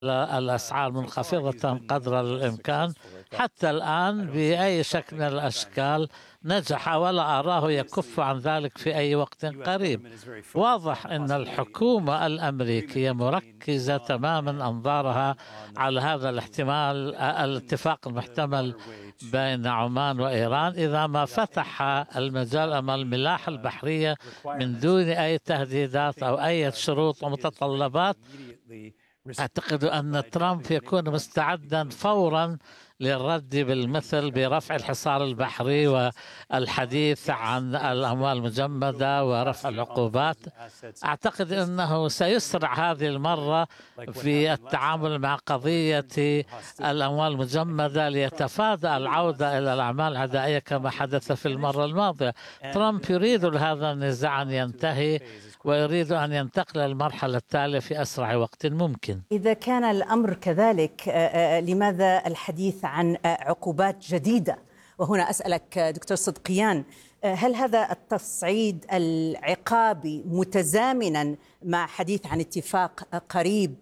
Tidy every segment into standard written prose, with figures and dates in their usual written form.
الأسعار منخفضة قدر الإمكان. حتى الآن بأي شكل من الأشكال نجح، ولا أراه يكف عن ذلك في أي وقت قريب. واضح أن الحكومة الأمريكية مركزة تماما أنظارها على هذا الاحتمال، الاتفاق المحتمل بين عمان وإيران إذا ما فتح المجال أمام الملاحة البحرية من دون أي تهديدات أو أي شروط ومتطلبات. أعتقد أن ترامب يكون مستعدا فورا للرد بالمثل برفع الحصار البحري والحديث عن الأموال المجمدة ورفع العقوبات. أعتقد أنه سيسرع هذه المرة في التعامل مع قضية الأموال المجمدة ليتفادى العودة إلى الأعمال العدائية كما حدث في المرة الماضية. ترامب يريد هذا النزاع أن ينتهي ويريد أن ينتقل للمرحلة التالية في أسرع وقت ممكن. إذا كان الأمر كذلك، لماذا الحديث عن عقوبات جديدة؟ وهنا أسألك دكتور صدقيان، هل هذا التصعيد العقابي متزامنا مع حديث عن اتفاق قريب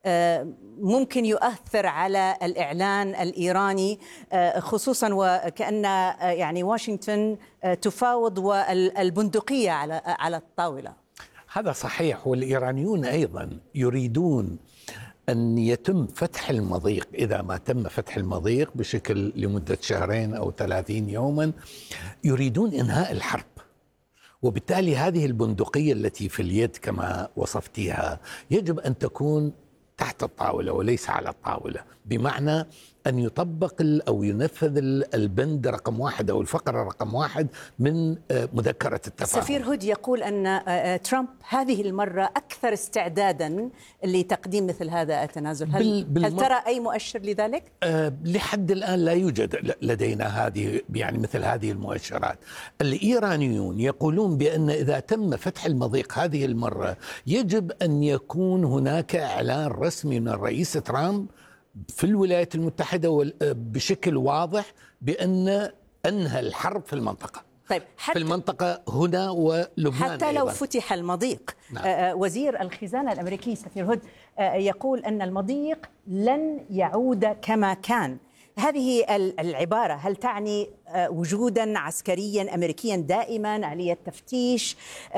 ممكن يؤثر على الإعلان الإيراني، خصوصا وكأن يعني واشنطن تفاوض والبندقية على الطاولة؟ هذا صحيح، والإيرانيون أيضا يريدون أن يتم فتح المضيق. إذا ما تم فتح المضيق بشكل لمدة 2 أو 30 يوما يريدون إنهاء الحرب، وبالتالي هذه البندقية التي في اليد كما وصفتيها يجب أن تكون تحت الطاولة وليس على الطاولة، بمعنى أن يطبق أو ينفذ البند رقم 1 أو الفقرة رقم 1 من مذكرة التفاهم. سفير هود يقول أن ترامب هذه المرة أكثر استعدادا لتقديم مثل هذا التنازل. هل ترى أي مؤشر لذلك؟ لحد الآن لا يوجد لدينا هذه يعني مثل هذه المؤشرات. الإيرانيون يقولون بأن إذا تم فتح المضيق هذه المرة يجب أن يكون هناك إعلان رسمي من الرئيس ترامب في الولايات المتحدة بشكل واضح بأن أنهى الحرب في المنطقة. طيب، في المنطقة هنا ولبنان حتى لو أيضاً. فتح المضيق، نعم. وزير الخزانة الأمريكي سفير هود يقول أن المضيق لن يعود كما كان. هذه العبارة هل تعني وجودا عسكريا أمريكيا دائما، آلية تفتيش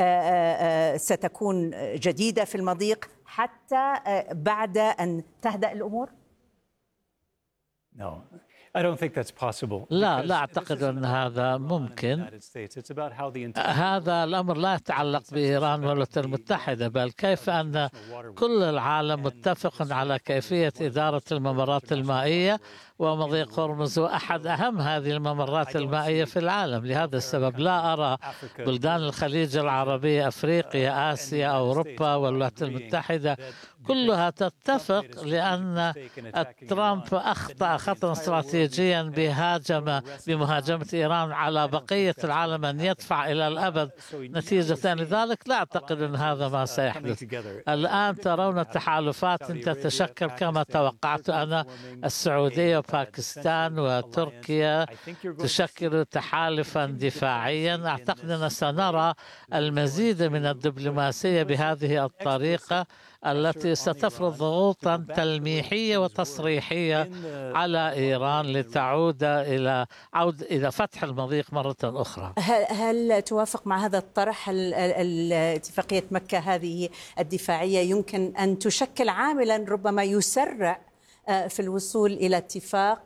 ستكون جديدة في المضيق حتى بعد أن تهدأ الأمور؟ لا أعتقد أن هذا ممكن. هذا الأمر لا يتعلق بإيران والولايات المتحدة، بل كيف أن كل العالم متفق على كيفية إدارة الممرات المائية، ومضيق هرمز هو أحد أهم هذه الممرات المائية في العالم. لهذا السبب لا أرى بلدان الخليج العربية، أفريقيا، آسيا، أوروبا والولايات المتحدة كلها تتفق، لأن ترامب أخطأ خطأ استراتيجيا بمهاجمة إيران على بقية العالم أن يدفع إلى الأبد نتيجة لذلك. لا أعتقد أن هذا ما سيحدث. الآن ترون تحالفات تتشكل كما توقعت أنا، السعودية وباكستان وتركيا تشكل تحالفا دفاعيا. أعتقد أن سنرى المزيد من الدبلوماسية بهذه الطريقة التي ستفرض ضغوطا تلميحية وتصريحية على إيران لتعود إلى فتح المضيق مرة أخرى. هل توافق مع هذا الطرح؟ اتفاقية مكة هذه الدفاعية يمكن أن تشكل عاملا ربما يسرع في الوصول إلى اتفاق،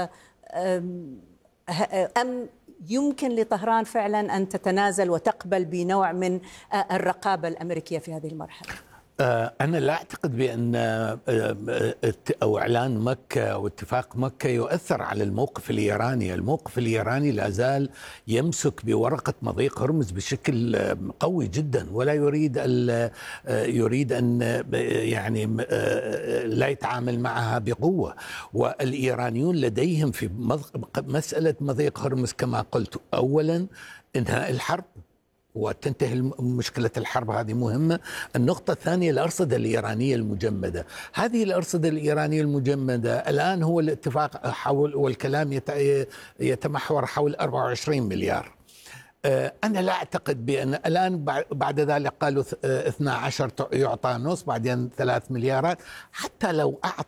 أم يمكن لطهران فعلا أن تتنازل وتقبل بنوع من الرقابة الأمريكية في هذه المرحلة؟ أنا لا أعتقد بأن أو إعلان مكة واتفاق مكة يؤثر على الموقف الإيراني. الموقف الإيراني لا زال يمسك بورقة مضيق هرمز بشكل قوي جدا، ولا يريد أن يعني لا يتعامل معها بقوة. والإيرانيون لديهم في مسألة مضيق هرمز كما قلت، أولا إنهاء الحرب وتنتهي مشكلة الحرب، هذه مهمة. النقطة الثانية الأرصدة الإيرانية المجمدة. هذه الأرصدة الإيرانية المجمدة الآن هو الاتفاق حول، والكلام يتمحور حول 24 مليار. أنا لا أعتقد بأن الآن بعد ذلك قالوا 12 يعطى نص، بعدين 3 مليارات. حتى لو أعطى